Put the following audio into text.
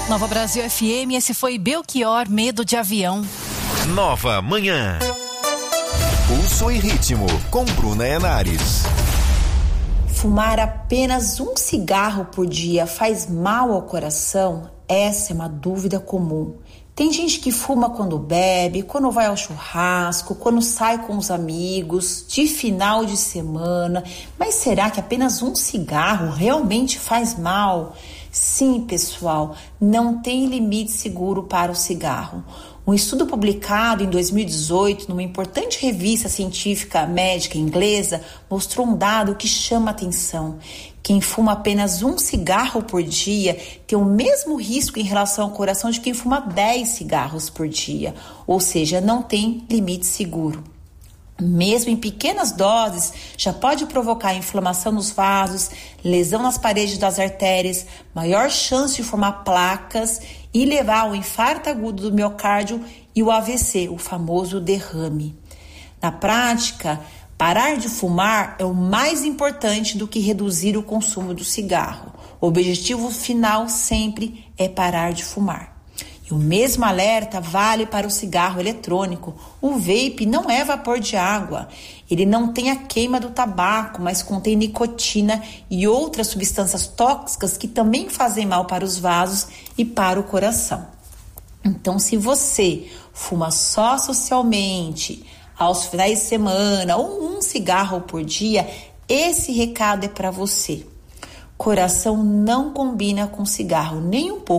Nova Brasil FM, esse foi Belchior, Medo de Avião. Nova Manhã. Pulso e ritmo, com Bruna Henares. Fumar apenas um cigarro por dia faz mal ao coração? Essa é uma dúvida comum. Tem gente que fuma quando bebe, quando vai ao churrasco, quando sai com os amigos, de final de semana. Mas será que apenas um cigarro realmente faz mal? Sim, pessoal, não tem limite seguro para o cigarro. Um estudo publicado em 2018 numa importante revista científica médica inglesa mostrou um dado que chama atenção. Quem fuma apenas um cigarro por dia tem o mesmo risco em relação ao coração de quem fuma 10 cigarros por dia, ou seja, não tem limite seguro. Mesmo em pequenas doses, já pode provocar inflamação nos vasos, lesão nas paredes das artérias, maior chance de formar placas e levar ao infarto agudo do miocárdio e o AVC, o famoso derrame. Na prática, parar de fumar é o mais importante do que reduzir o consumo do cigarro. O objetivo final sempre é parar de fumar. O mesmo alerta vale para o cigarro eletrônico. O vape não é vapor de água. Ele não tem a queima do tabaco, mas contém nicotina e outras substâncias tóxicas que também fazem mal para os vasos e para o coração. Então, se você fuma só socialmente, aos finais de semana, ou um cigarro por dia, esse recado é para você. Coração não combina com cigarro, nem um pouco.